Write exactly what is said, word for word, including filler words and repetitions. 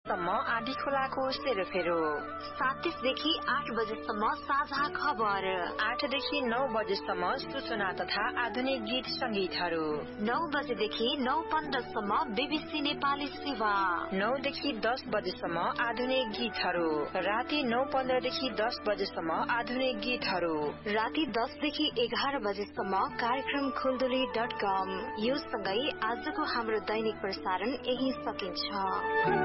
बजेसम्म आँधी खोलाको सेरोफेरो, सात तीसदेखि आठ बजेसम्म साझा खबर, आठदेखि नौ बजेसम्म सूचना तथा आधुनिक गीत संगीतहरू, नौ बजेदेखि नौ पन्ध्रसम्म बीबीसी नेपाली सेवा, नौदेखि दस बजेसम्म आधुनिक गीतहरू, राति नौ पन्ध्रदेखि दस बजेसम्म आधुनिक गीतहरू, राति दसदेखि एघार बजेसम्म कार्यक्रम खुलदुली डट कम। यो सँगै आजको हाम्रो दैनिक प्रसारण यही सकिन्छ।